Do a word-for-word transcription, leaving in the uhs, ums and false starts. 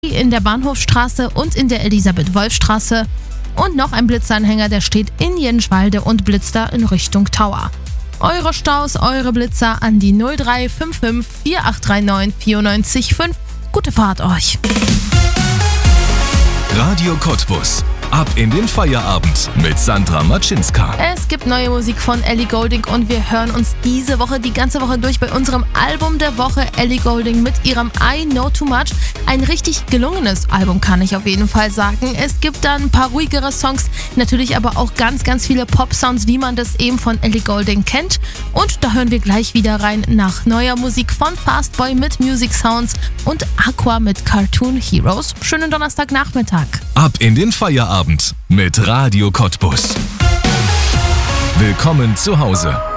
in der Bahnhofstraße und in der Elisabeth-Wolf-Straße. Und noch ein Blitzanhänger, der steht in Jenschwalde und blitzt da in Richtung Tower. Eure Staus, eure Blitzer an die null drei fünf fünf vier acht drei neun vier neun fünf. Gute Fahrt euch! Radio Cottbus. Ab in den Feierabend mit Sandra Matschinska. Es gibt neue Musik von Ellie Goulding und wir hören uns diese Woche, die ganze Woche durch bei unserem Album der Woche. Ellie Goulding mit ihrem I Know Too Much. Ein richtig gelungenes Album, kann ich auf jeden Fall sagen. Es gibt dann ein paar ruhigere Songs, natürlich aber auch ganz, ganz viele Pop-Sounds, wie man das eben von Ellie Goulding kennt. Und da hören wir gleich wieder rein nach neuer Musik von Fastboy mit Music Sounds und Aqua mit Cartoon Heroes. Schönen Donnerstagnachmittag. Ab in den Feierabend mit Radio Cottbus. Willkommen zu Hause.